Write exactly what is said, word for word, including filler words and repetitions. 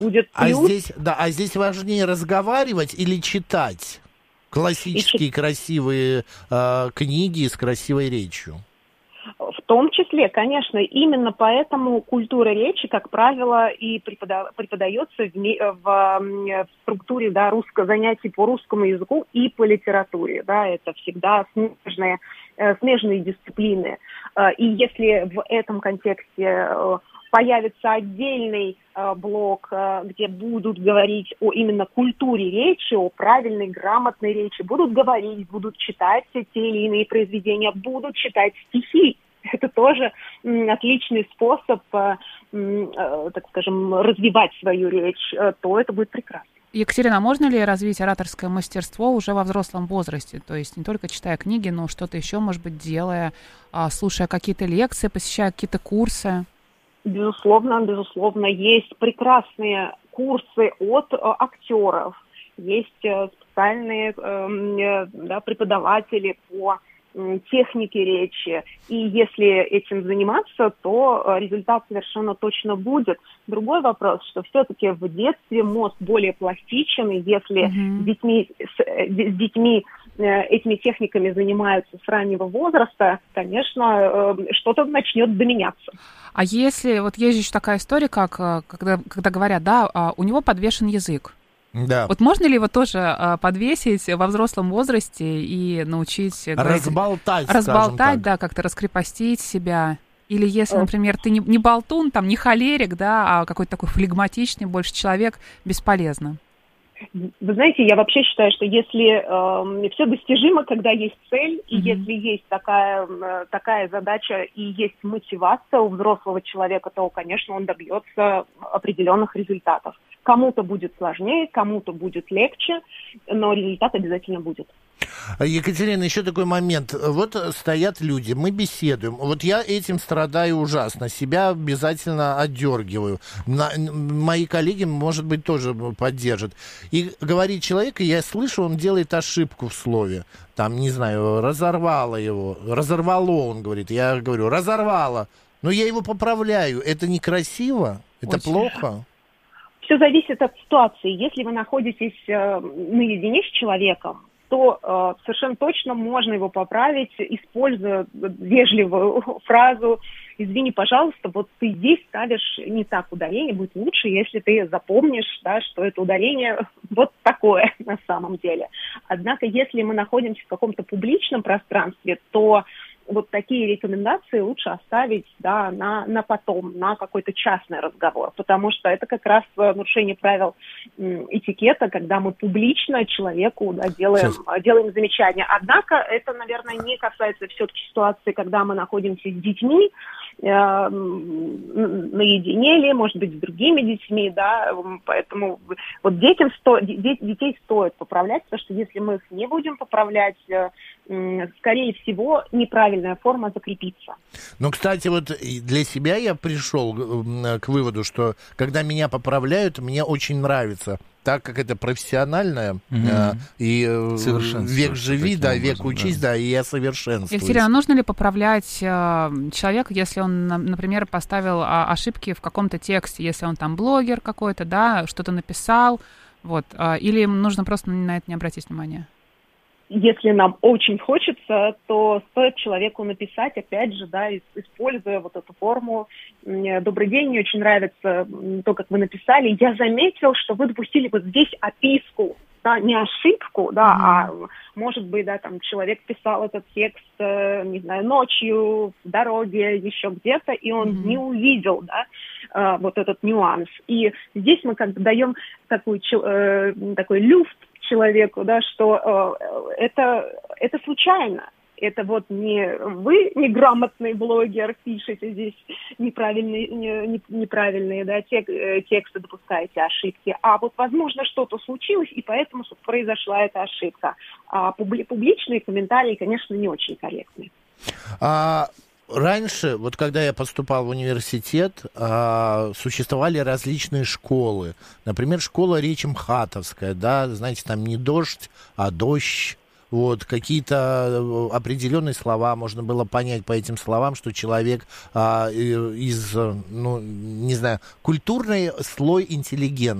будет А плюс. здесь, да, а здесь важнее разговаривать или читать классические И... красивые э, книги с красивой речью? В том числе, конечно, именно поэтому культура речи, как правило, и препода- преподается в, в, в структуре, да, русско- занятий по русскому языку и по литературе. Да, это всегда смежные, смежные дисциплины. И если в этом контексте появится отдельный э, блок, э, где будут говорить о именно культуре речи, о правильной, грамотной речи, будут говорить, будут читать те или иные произведения, будут читать стихи. Это тоже м, отличный способ, э, э, так скажем, развивать свою речь, э, то это будет прекрасно. Екатерина, а можно ли развить ораторское мастерство уже во взрослом возрасте? То есть не только читая книги, но что-то еще, может быть, делая, слушая какие-то лекции, посещая какие-то курсы? Безусловно, безусловно, есть прекрасные курсы от э, актеров, есть э, специальные э, да, преподаватели по э, технике речи, и если этим заниматься, то э, результат совершенно точно будет. Другой вопрос, что все-таки в детстве мозг более пластичен, и если mm-hmm. с детьми, с, с детьми этими техниками занимаются с раннего возраста, конечно, что-то начнет доменяться. А если, вот есть еще такая история, как, когда, когда говорят, да, у него подвешен язык. Да. Вот можно ли его тоже подвесить во взрослом возрасте и научить... Разболтать, говорить, разболтать, да, как-то раскрепостить себя? Или если, например, ты не, не болтун, там, не холерик, да, а какой-то такой флегматичный больше человек, бесполезно? Вы знаете, я вообще считаю, что если э, все достижимо, когда есть цель, и mm-hmm. если есть такая, э, такая задача и есть мотивация у взрослого человека, то, конечно, он добьется определенных результатов. Кому-то будет сложнее, кому-то будет легче, но результат обязательно будет. Екатерина, еще такой момент. Вот стоят люди, мы беседуем. Вот я этим страдаю ужасно. Себя обязательно отдергиваю. На, мои коллеги, может быть, тоже поддержат. И говорит человек, и я слышу, он делает ошибку в слове. Там, не знаю, разорвало его. Разорвало, он говорит. Я говорю, разорвало. Но я его поправляю. Это некрасиво? Это Очень. Плохо? Все зависит от ситуации. Если вы находитесь э, наедине с человеком, то э, совершенно точно можно его поправить, используя вежливую фразу «извини, пожалуйста, вот ты здесь ставишь не так ударение, будет лучше, если ты запомнишь, да, что это ударение вот такое на самом деле». Однако, если мы находимся в каком-то публичном пространстве, то вот такие рекомендации лучше оставить, да, на, на потом, на какой-то частный разговор, потому что это как раз нарушение правил м, этикета, когда мы публично человеку, да, делаем, делаем замечания. Однако это, наверное, не касается все-таки ситуации, когда мы находимся с детьми, э, наедине или, может быть, с другими детьми, да, поэтому вот детям сто, детей стоит поправлять, потому что если мы их не будем поправлять, э, э, скорее всего, неправильно форма закрепится. Ну, кстати, вот для себя я пришел к выводу, что когда меня поправляют, мне очень нравится, так как это профессиональное, mm-hmm. и век живи, да, образом, век учись, да. да, и я совершенствуюсь. Екатерина, нужно ли поправлять э, человека, если он, например, поставил а, ошибки в каком-то тексте, если он там блогер какой-то, да, что-то написал, вот, э, или нужно просто на это не обратить внимания? Если нам очень хочется, то стоит человеку написать, опять же, да, используя вот эту форму. «Добрый день, мне очень нравится то, как вы написали. Я заметил, что вы допустили вот здесь описку, да, не ошибку, да, mm-hmm. а может быть, да, там человек писал этот текст, не знаю, ночью, в дороге, еще где-то, и он mm-hmm. не увидел, да, вот этот нюанс. И здесь мы как бы даем такой, такой люфт человеку, да, что э, это, это случайно. Это вот не вы, неграмотный блогер, пишете здесь неправильные, не, неправильные, да, тек, тексты, допускаете ошибки, а вот, возможно, что-то случилось, и поэтому произошла эта ошибка. А публи, публичные комментарии, конечно, не очень корректны. А... Раньше, вот когда я поступал в университет, э, существовали различные школы. Например, школа речи МХАТовская, да, знаете, там не дождь, а дождь. вот, какие-то определенные слова, можно было понять по этим словам, что человек а, из, ну, не знаю, культурный слой интеллигенции.